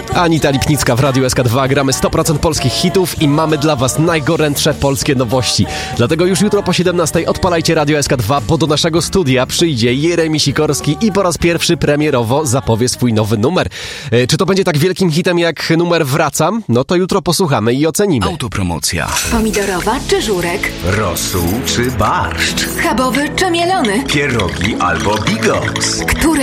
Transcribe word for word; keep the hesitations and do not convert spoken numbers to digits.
Anita Lipnicka w Radiu S K dwa. Gramy sto procent polskich hitów i mamy dla was najgorętsze polskie nowości. Dlatego już jutro po siedemnastej odpalajcie Radio S K dwa, bo do naszego studia przyjdzie Jeremi Sikorski i po raz pierwszy premierowo zapowie swój nowy numer. E, czy to będzie tak wielkim hitem jak numer Wracam? No to jutro posłuchamy i ocenimy. Autopromocja. Pomidorowa czy żurek? Rosół czy barszcz? Schabowy czy mielony? Pierogi albo bigos? Który